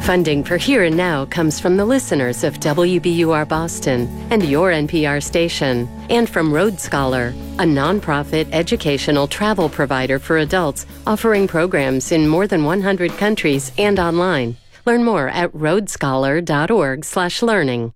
Funding for Here and Now comes from the listeners of WBUR Boston and your NPR station, and from Road Scholar, a nonprofit educational travel provider for adults offering programs in more than 100 countries and online. Learn more at roadscholar.org/learning.